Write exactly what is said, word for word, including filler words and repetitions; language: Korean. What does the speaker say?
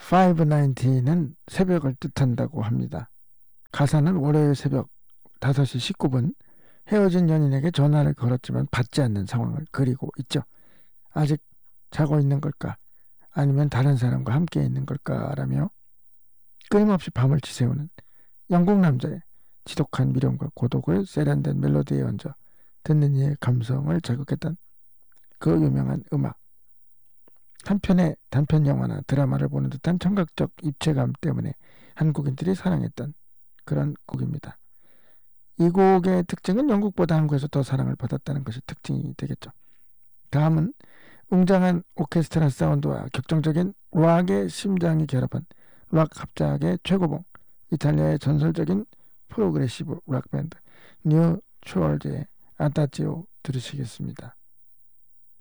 오백구십는 새벽을 뜻한다고 합니다. 가사는 월요일 새벽 다섯 시 십구 분 헤어진 연인에게 전화를 걸었지만 받지 않는 상황을 그리고 있죠. 아직 자고 있는 걸까? 아니면 다른 사람과 함께 있는 걸까라며 끊임없이 밤을 지새우는 영국 남자의 지독한 미련과 고독을 세련된 멜로디에 얹어 듣는 이의 감성을 자극했던 그 유명한 음악. 한편의 단편 영화나 드라마를 보는 듯한 청각적 입체감 때문에 한국인들이 사랑했던 그런 곡입니다. 이 곡의 특징은 영국보다 한국에서 더 사랑을 받았다는 것이 특징이 되겠죠. 다음은 웅장한 오케스트라 사운드와 격정적인 락의 심장이 결합한 락 합작의 최고봉, 이탈리아의 전설적인 프로그레시브 락 밴드 뉴 추얼즈의 아다지오 들으시겠습니다.